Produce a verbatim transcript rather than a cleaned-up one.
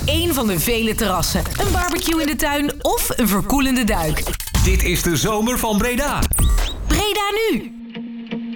één van de vele terrassen, een barbecue in de tuin of een verkoelende duik. Dit is de zomer van Breda. Breda nu!